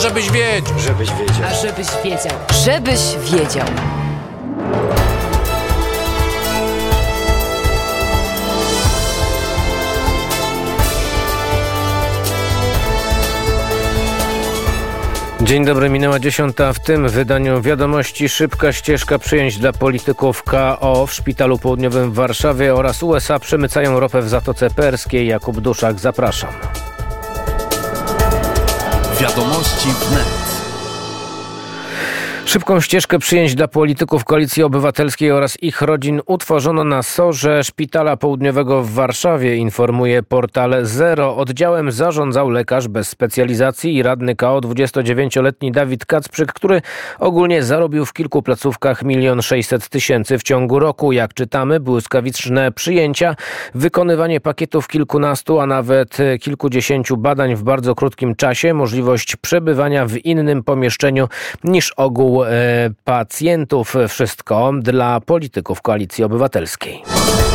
żebyś wiedział. Żebyś wiedział. A żebyś wiedział. Żebyś wiedział. Dzień dobry, minęła 10:00. W tym wydaniu wiadomości: szybka ścieżka przyjęć dla polityków KO w Szpitalu Południowym w Warszawie oraz USA przemycają ropę w Zatoce Perskiej. Jakub Duszak, zapraszam. Wiadomości wnet. Szybką ścieżkę przyjęć dla polityków Koalicji Obywatelskiej oraz ich rodzin utworzono na SOR-ze Szpitala Południowego w Warszawie, informuje portal Zero. Oddziałem zarządzał lekarz bez specjalizacji i radny KO 29-letni Dawid Kacprzyk, który ogólnie zarobił w kilku placówkach 1 600 000 w ciągu roku. Jak czytamy, błyskawiczne przyjęcia, wykonywanie pakietów kilkunastu, a nawet kilkudziesięciu badań w bardzo krótkim czasie, możliwość przebywania w innym pomieszczeniu niż ogół pacjentów. Wszystko dla polityków Koalicji Obywatelskiej.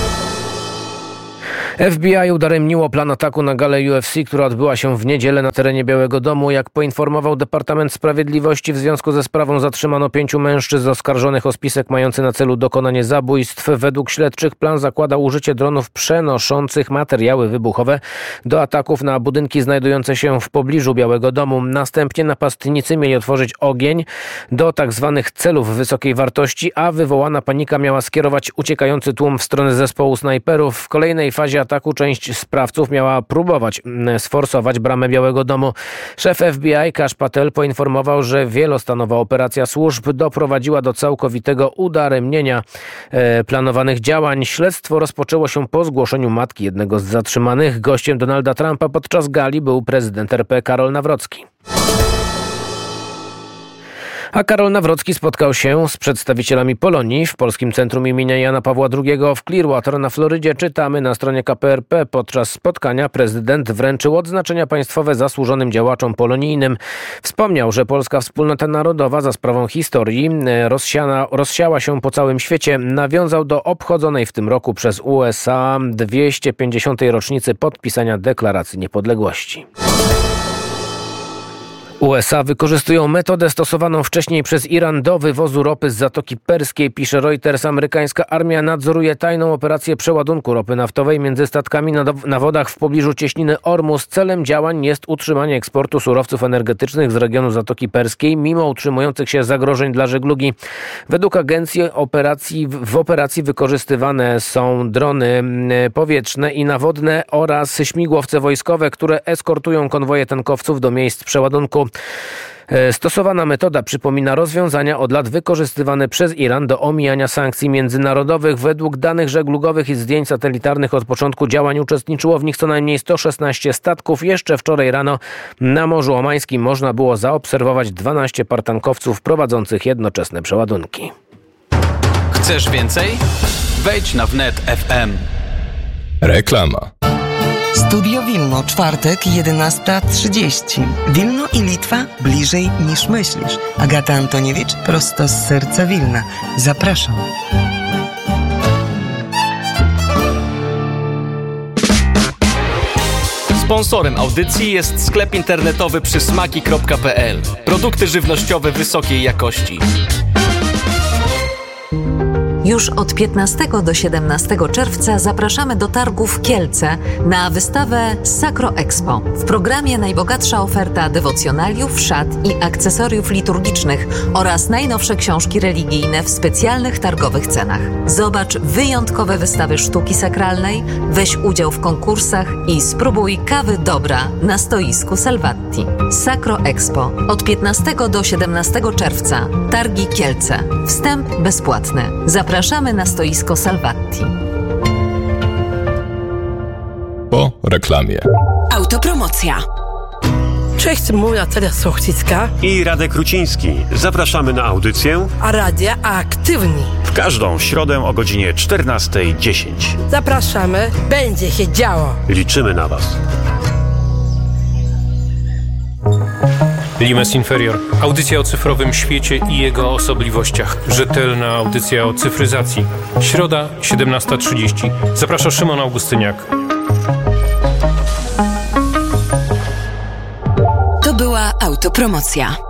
FBI udaremniło plan ataku na galę UFC, która odbyła się w niedzielę na terenie Białego Domu. Jak poinformował Departament Sprawiedliwości, w związku ze sprawą zatrzymano 5 mężczyzn oskarżonych o spisek mający na celu dokonanie zabójstw. Według śledczych plan zakłada użycie dronów przenoszących materiały wybuchowe do ataków na budynki znajdujące się w pobliżu Białego Domu. Następnie napastnicy mieli otworzyć ogień do tzw. celów wysokiej wartości, a wywołana panika miała skierować uciekający tłum w stronę zespołu snajperów. W kolejnej fazie ataku część sprawców miała próbować sforsować bramę Białego Domu. Szef FBI Kash Patel poinformował, że wielostanowa operacja służb doprowadziła do całkowitego udaremnienia planowanych działań. Śledztwo rozpoczęło się po zgłoszeniu matki jednego z zatrzymanych. Gościem Donalda Trumpa podczas gali był prezydent RP Karol Nawrocki. A Karol Nawrocki spotkał się z przedstawicielami Polonii w Polskim Centrum imienia Jana Pawła II w Clearwater na Florydzie. Czytamy na stronie KPRP. Podczas spotkania prezydent wręczył odznaczenia państwowe zasłużonym działaczom polonijnym. Wspomniał, że polska wspólnota narodowa za sprawą historii rozsiała się po całym świecie. Nawiązał do obchodzonej w tym roku przez USA 250. rocznicy podpisania Deklaracji Niepodległości. USA wykorzystują metodę stosowaną wcześniej przez Iran do wywozu ropy z Zatoki Perskiej, pisze Reuters. Amerykańska armia nadzoruje tajną operację przeładunku ropy naftowej między statkami na wodach w pobliżu cieśniny Ormus. Celem działań jest utrzymanie eksportu surowców energetycznych z regionu Zatoki Perskiej, mimo utrzymujących się zagrożeń dla żeglugi. Według agencji w operacji wykorzystywane są drony powietrzne i nawodne oraz śmigłowce wojskowe, które eskortują konwoje tankowców do miejsc przeładunku. Stosowana metoda przypomina rozwiązania od lat wykorzystywane przez Iran do omijania sankcji międzynarodowych. Według danych żeglugowych i zdjęć satelitarnych od początku działań uczestniczyło w nich co najmniej 116 statków. Jeszcze wczoraj rano na Morzu Omańskim można było zaobserwować 12 par tankowców prowadzących jednoczesne przeładunki. Chcesz więcej? Wejdź na wnet FM. Reklama. Studio Wilno, czwartek, 11:30. Wilno i Litwa bliżej niż myślisz. Agata Antoniewicz, prosto z serca Wilna. Zapraszam. Sponsorem audycji jest sklep internetowy przysmaki.pl. Produkty żywnościowe wysokiej jakości. Już od 15 do 17 czerwca zapraszamy do targów Kielce na wystawę Sacro Expo. W programie najbogatsza oferta dewocjonaliów, szat i akcesoriów liturgicznych oraz najnowsze książki religijne w specjalnych targowych cenach. Zobacz wyjątkowe wystawy sztuki sakralnej, weź udział w konkursach i spróbuj kawy dobra na stoisku Salvatti. Sacro Expo od 15 do 17 czerwca. Targi Kielce. Wstęp bezpłatny. Zapraszamy na stoisko Salvatti. Po reklamie. Autopromocja. Cześć, mówię Natalia Sochcicka i Radek Ruciński. Zapraszamy na audycję A Radia Aktywni. W każdą środę o godzinie 14:10. Zapraszamy, będzie się działo. Liczymy na Was. Limes Inferior. Audycja o cyfrowym świecie i jego osobliwościach. Rzetelna audycja o cyfryzacji. Środa, 17:30. Zaprasza Szymon Augustyniak. To była autopromocja.